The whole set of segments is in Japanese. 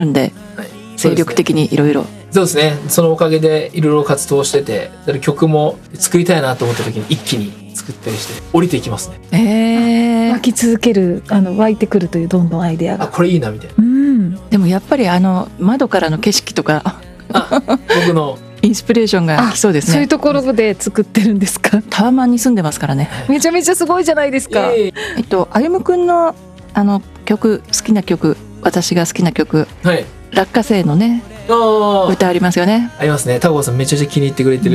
んで、精力的にいろいろ。 そうですね。そのおかげでいろいろ活動してて、だから曲も作りたいなと思った時に一気に作ったりして降りていきますね。 湧き続ける、湧いてくるという、どんどんアイデアが。 これいいなみたいな。 でもやっぱり窓からの景色とか僕のインスピレーションが来そうですね。 そういうところで作ってるんですか？ タワマンに住んでますからね。 めちゃめちゃすごいじゃないですか。 歩夢くんの曲、好きな曲、私が好きな曲、落花生のね歌ありますよね。 ありますね。タコさんめちゃめちゃ気に入ってくれてる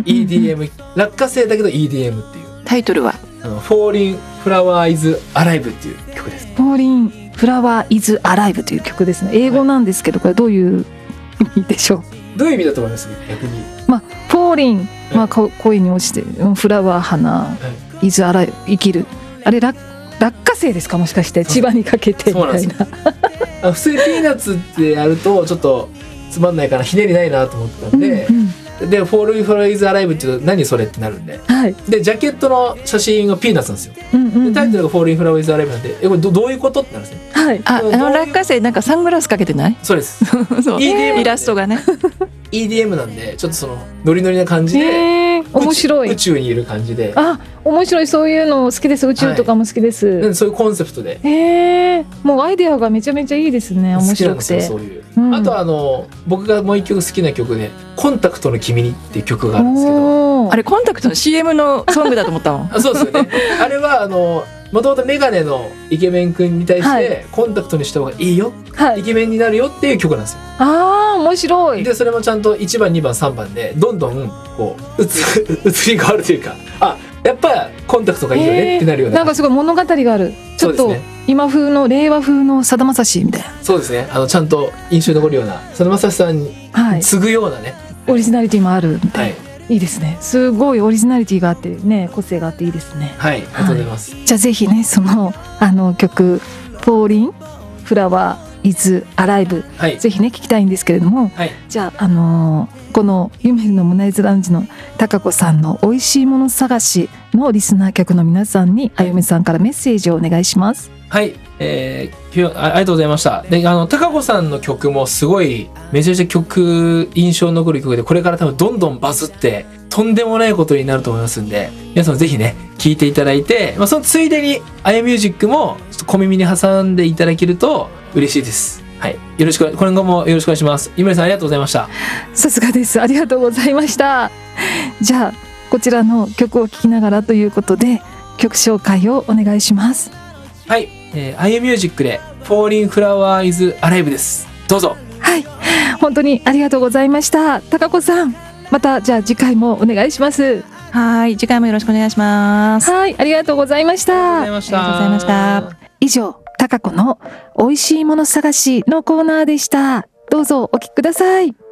EDM、落花生だけど EDM っていうタイトルは Falling Flower is Alive っていう曲です。 Falling Flower is Alive という曲ですね。英語なんですけど、これどういう意味でしょう？ どういう意味だと思います？逆に。 Falling、恋に落ちて、フラワー花、is alive 生きる。あれ落花生ですか？もしかして千葉にかけてみたいな。 普通にピーナッツってやるとちょっとつまんないからひねりないなと思ったんで、で「Falling Flower is Alive」って言うと何それってなるんで、でジャケットの写真がピーナッツなんですよ。でタイトルが「Falling Flower is Alive」なんでこれどういうことってなるんですね。 落花生なんかサングラスかけてない？ そうです。 イラストがね EDM なんでちょっとそのノリノリな感じで面白い。 宇宙にいる感じで。 面白い。そういうの好きです。宇宙とかも好きです。 そういうコンセプトで。 もうアイデアがめちゃめちゃいいですね。面白くて。 そういう。あと僕がもう一曲好きな曲で「コンタクトの君に」っていう曲があるんですけど、 あれコンタクトの CM のソングだと思ったの。 そうですよね。あれはもともとメガネのイケメン君に対してコンタクトにした方がいいよ、イケメンになるよっていう曲なんですよ。 面白い。 でそれもちゃんと1番2番3番でどんどんこう移り変わるというか、やっぱコンタクトがいいよねってなるような。 なんかすごい物語がある。ちょっと今風の令和風のさだまさしみたいな。そうですね。 ちゃんと印象に残るようなさだまさしさんに次ぐようなね、 オリジナリティもあるみたいな。いいですね。すごいオリジナリティがあってね、個性があっていいですね。 ありがとうございます。 じゃあぜひね、その曲「Falling Flower is Alive」ぜひね聞きたいんですけれども、じゃあこの「夢のモナイズラウンジ」の貴子さんの美味しいもの探しのリスナー客の皆さんにあゆめさんからメッセージをお願いします。 今日ありがとうございました。で貴子さんの曲もすごいめちゃめちゃ印象に残る曲で、これから多分どんどんバズってとんでもないことになると思いますんで、皆さんぜひね聴いていただいて、そのついでにあやミュージックもちょっと小耳に挟んでいただけると嬉しいです。よろしく、今後もよろしくお願いします。ゆめさんありがとうございました。 さすがです。ありがとうございました。じゃあこちらの曲を聴きながらということで曲紹介をお願いします。 あゆミュージックで Falling Flower is Alive です。どうぞ。 本当にありがとうございました。貴子さん、またじゃあ次回もお願いします。 次回もよろしくお願いします。 ありがとうございました。 ありがとうございました。 以上、貴子の美味しいもの探しのコーナーでした。どうぞお聞きください。